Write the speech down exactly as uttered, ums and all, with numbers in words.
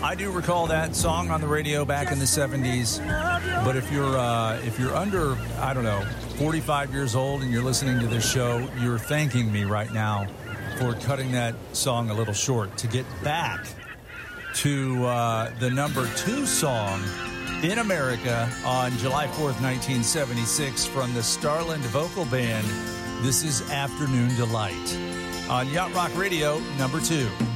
I do recall that song on the radio back in the seventies. But if you're uh, if you're under, I don't know, forty-five years old and you're listening to this show, you're thanking me right now for cutting that song a little short to get back to uh, the number two song in America on July fourth, nineteen seventy-six from the Starland Vocal Band. This is Afternoon Delight on Yacht Rock Radio, number two.